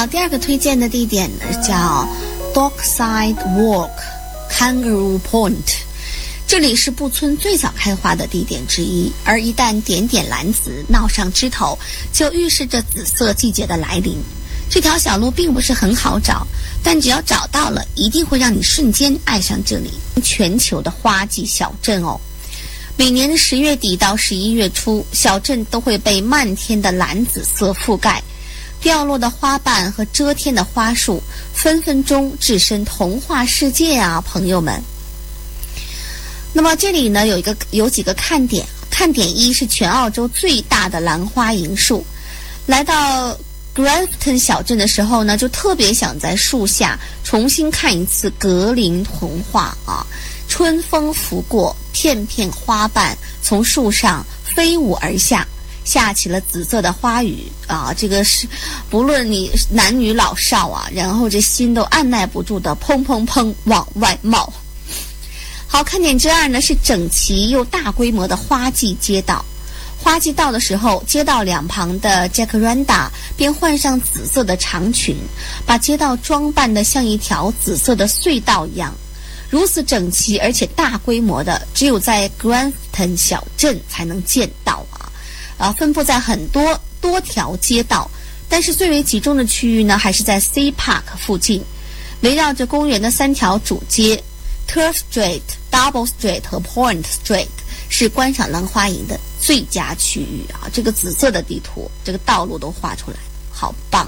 好，第二个推荐的地点呢叫 Dockside Walk Kangaroo Point， 这里是布村最早开花的地点之一，而一旦点点蓝紫闹上枝头，就预示着紫色季节的来临。这条小路并不是很好找，但只要找到了，一定会让你瞬间爱上这里。全球的花季小镇哦，每年的10月底到11月初，小镇都会被漫天的蓝紫色覆盖，掉落的花瓣和遮天的花束，分分钟置身童话世界啊，朋友们。那么这里呢有几个看点，看点一是全澳洲最大的兰花楹树。来到Grafton 小镇的时候呢，就特别想在树下重新看一次格林童话啊！春风拂过，片片花瓣从树上飞舞而下，下起了紫色的花雨啊！这个是不论你男女老少啊，然后这心都按耐不住的砰砰砰往外冒。好，看点之二呢是整齐又大规模的花季街道。花季到的时候，街道两旁的 Jacaranda 便换上紫色的长裙，把街道装扮得像一条紫色的隧道一样。如此整齐而且大规模的，只有在 Grafton 小镇才能见到分布在很多条街道，但是最为集中的区域呢，还是在 C Park 附近，围绕着公园的3条主街 Turf Street、Double Street 和 Point Street， 是观赏兰花楹的最佳区域啊！这个紫色的地图，这个道路都画出来，好棒。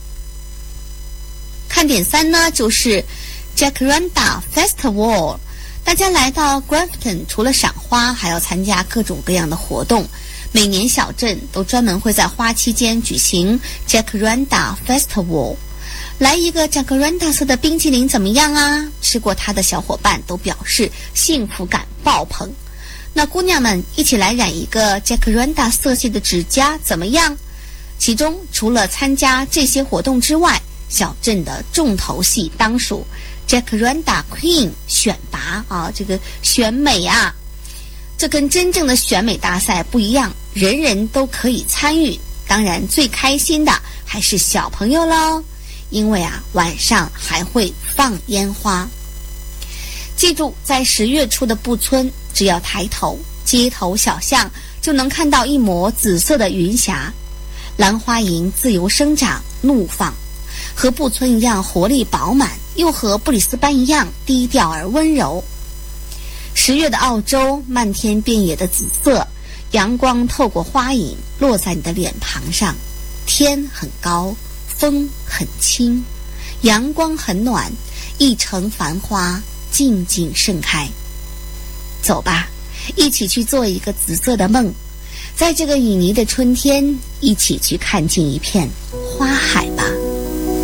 看点3呢，就是 Jacaranda Festival。大家来到 Grafton， 除了赏花，还要参加各种各样的活动。每年小镇都专门会在花期间举行 Jacaranda Festival。来一个 Jacaranda 色的冰淇淋怎么样啊？吃过它的小伙伴都表示幸福感爆棚。那姑娘们一起来染一个 Jacaranda 色系的指甲怎么样？其中除了参加这些活动之外，小镇的重头戏当属 Jacaranda Queen 选拔啊，这个选美啊，这跟真正的选美大赛不一样，人人都可以参与。当然最开心的还是小朋友咯，因为晚上还会放烟花。记住，在10月初的布村，只要抬头，街头小巷就能看到一抹紫色的云霞。兰花楹自由生长怒放，和布村一样活力饱满，又和布里斯班一样低调而温柔。10月的澳洲，漫天遍野的紫色，阳光透过花楹落在你的脸庞上，天很高，风很轻，阳光很暖，一城繁花静静盛开。走吧，一起去做一个紫色的梦，在这个旖旎的春天，一起去看尽一片花海吧。